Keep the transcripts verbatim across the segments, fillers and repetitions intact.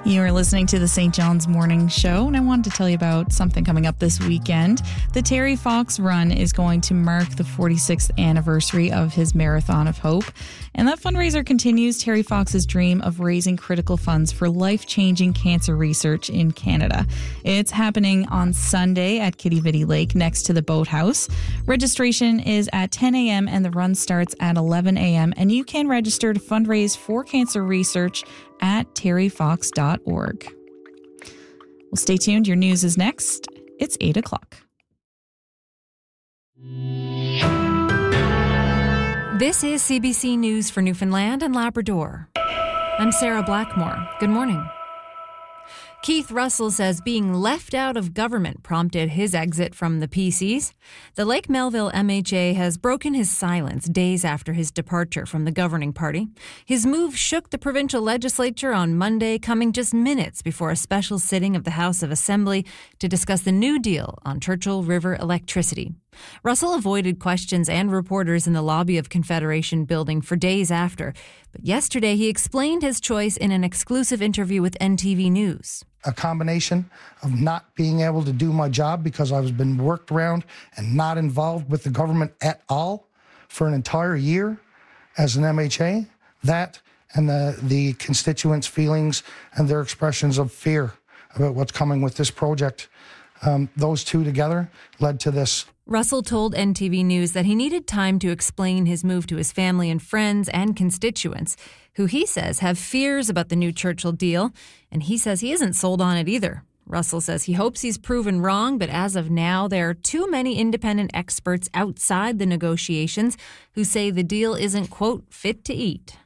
You are listening to the Saint John's Morning Show, and I wanted to tell you about something coming up this weekend. The Terry Fox Run is going to mark the forty-sixth anniversary of his Marathon of Hope, and that fundraiser continues Terry Fox's dream of raising critical funds for life-changing cancer research in Canada. It's happening on Sunday at Kitty Vitty Lake next to the boathouse. Registration is at ten a.m. and the run starts at eleven a.m., and you can register to fundraise for cancer research at terry fox dot org. Well, stay tuned. Your news is next. It's eight o'clock. This is C B C News for Newfoundland and Labrador. I'm Sarah Blackmore. Good morning. Keith Russell says being left out of government prompted his exit from the P Cs. The Lake Melville M H A has broken his silence days after his departure from the governing party. His move shook the provincial legislature on Monday, coming just minutes before a special sitting of the House of Assembly to discuss the new deal on Churchill River electricity. Russell avoided questions and reporters in the lobby of Confederation Building for days after, but yesterday he explained his choice in an exclusive interview with N T V News. A combination of not being able to do my job because I was been worked around and not involved with the government at all for an entire year as an M H A, that and the, the constituents' feelings and their expressions of fear about what's coming with this project. Um, those two together led to this. Russell told N T V News that he needed time to explain his move to his family and friends and constituents, who he says have fears about the new Churchill deal, and he says he isn't sold on it either. Russell says he hopes he's proven wrong, but as of now, there are too many independent experts outside the negotiations who say the deal isn't, quote, fit to eat.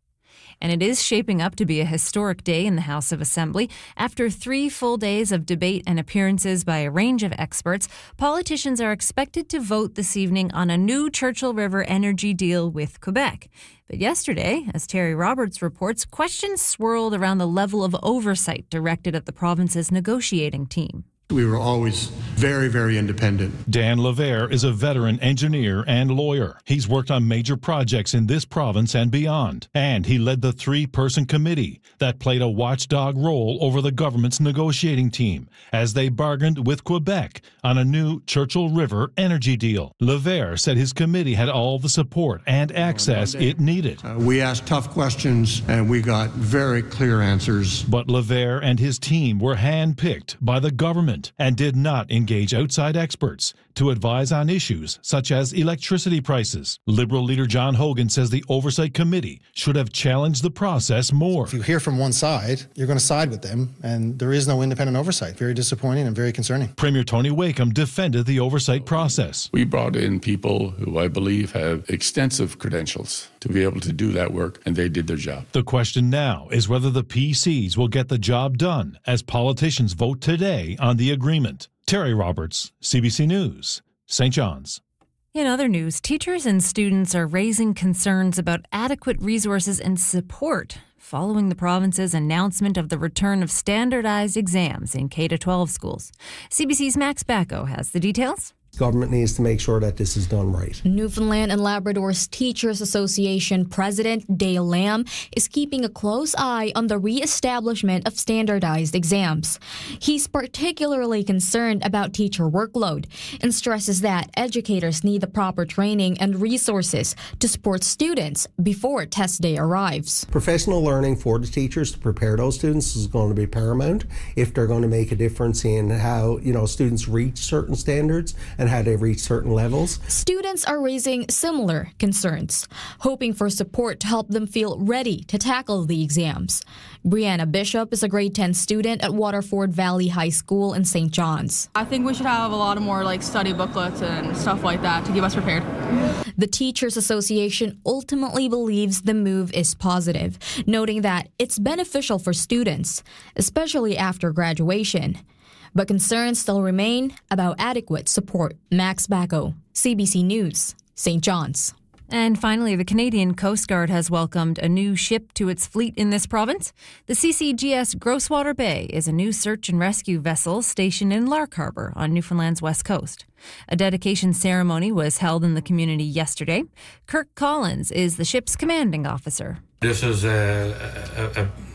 And it is shaping up to be a historic day in the House of Assembly. After three full days of debate and appearances by a range of experts, politicians are expected to vote this evening on a new Churchill River energy deal with Quebec. But yesterday, as Terry Roberts reports, questions swirled around the level of oversight directed at the province's negotiating team. We were always very, very independent. Dan Levere is a veteran engineer and lawyer. He's worked on major projects in this province and beyond. And he led the three-person committee that played a watchdog role over the government's negotiating team as they bargained with Quebec on a new Churchill River energy deal. Levere said his committee had all the support and access it needed. Uh, we asked tough questions and we got very clear answers. But Levere and his team were handpicked by the government and did not engage outside experts to advise on issues such as electricity prices. Liberal leader John Hogan says the Oversight Committee should have challenged the process more. If you hear from one side, you're going to side with them, and there is no independent oversight. Very disappointing and very concerning. Premier Tony Wakeham defended the oversight process. We brought in people who I believe have extensive credentials to be able to do that work, and they did their job. The question now is whether the P Cs will get the job done as politicians vote today on the agreement. Terry Roberts, C B C News, Saint John's. In other news, teachers and students are raising concerns about adequate resources and support following the province's announcement of the return of standardized exams in K through twelve schools. C B C's Max Bacco has the details. Government needs to make sure that this is done right. Newfoundland and Labrador's Teachers Association President Dale Lamb is keeping a close eye on the re-establishment of standardized exams. He's particularly concerned about teacher workload and stresses that educators need the proper training and resources to support students before test day arrives. Professional learning for the teachers to prepare those students is going to be paramount if they're going to make a difference in how, you know, students reach certain standards and how they reach certain levels. Students are raising similar concerns, hoping for support to help them feel ready to tackle the exams. Brianna Bishop is a grade ten student at Waterford Valley High School in Saint John's. I think we should have a lot of more like study booklets and stuff like that to keep us prepared. The Teachers Association ultimately believes the move is positive, noting that it's beneficial for students, especially after graduation. But concerns still remain about adequate support. Max Bacco, C B C News, Saint John's. And finally, the Canadian Coast Guard has welcomed a new ship to its fleet in this province. The C C G S Grosswater Bay is a new search and rescue vessel stationed in Lark Harbour on Newfoundland's west coast. A dedication ceremony was held in the community yesterday. Kirk Collins is the ship's commanding officer. This is a, a, a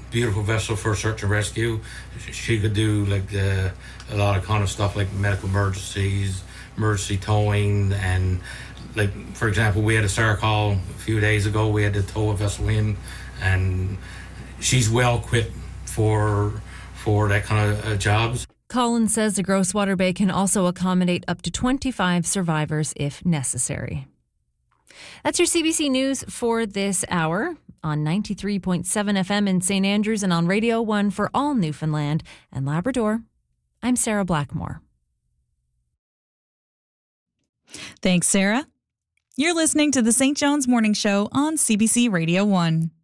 beautiful vessel for search and rescue. She could do like uh, a lot of kind of stuff like medical emergencies, emergency towing, and like, for example, we had a SAR call a few days ago. We had to tow a vessel in, and she's well equipped for for that kind of uh, jobs. Collins says the Grosswater Bay can also accommodate up to twenty-five survivors if necessary. That's your C B C News for this hour on ninety-three point seven F M in Saint Andrews and on Radio one for all Newfoundland and Labrador. I'm Sarah Blackmore. Thanks, Sarah. You're listening to the Saint John's Morning Show on C B C Radio one.